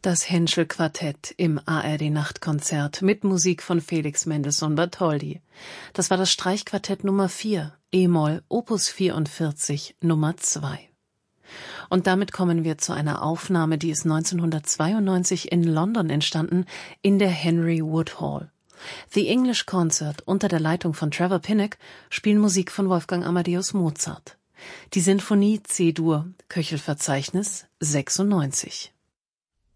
Das Henschel-Quartett im ARD-Nachtkonzert mit Musik von Felix Mendelssohn-Bartholdy. Das war das Streichquartett Nummer 4, e-Moll, Opus 44, Nummer 2. Und damit kommen wir zu einer Aufnahme, die ist 1992 in London entstanden, in der Henry Wood Hall. The English Concert unter der Leitung von Trevor Pinnock spielen Musik von Wolfgang Amadeus Mozart. Die Sinfonie C-Dur, Köchelverzeichnis 96.